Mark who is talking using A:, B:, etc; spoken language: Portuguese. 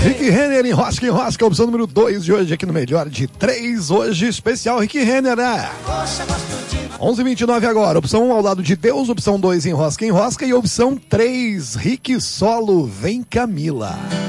A: Rick Renner, Enrosca, Enrosca, opção número 2 de hoje aqui no Melhor de 3. Hoje, especial Rick Renner, né? 11h29 agora, opção 1 ao lado de Deus, opção 2 Enrosca, Enrosca e opção 3 Rick Solo, Vem Camila.